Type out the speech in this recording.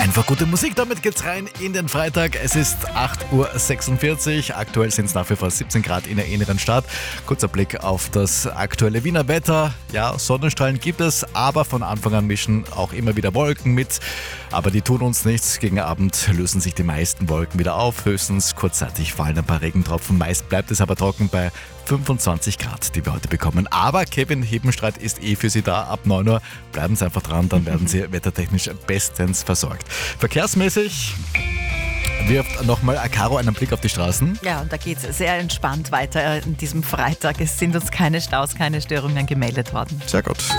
Einfach gute Musik, damit geht's rein in den Freitag. Es ist 8:46 Uhr. Aktuell sind es nach wie vor 17 Grad in der inneren Stadt. Kurzer Blick auf das aktuelle Wiener Wetter. Ja, Sonnenstrahlen gibt es, aber von Anfang an mischen auch immer wieder Wolken mit. Aber die tun uns nichts. Gegen Abend lösen sich die meisten Wolken wieder auf. Höchstens kurzzeitig fallen ein paar Regentropfen. Meist bleibt es aber trocken bei 25 Grad, die wir heute bekommen. Aber Kevin Hebenstreit ist für Sie da ab 9 Uhr. Bleiben Sie einfach dran, dann werden Sie wettertechnisch bestens versorgt. Verkehrsmäßig wirft nochmal Caro einen Blick auf die Straßen. Ja, und da geht es sehr entspannt weiter in diesem Freitag. Es sind uns keine Staus, keine Störungen gemeldet worden. Sehr gut.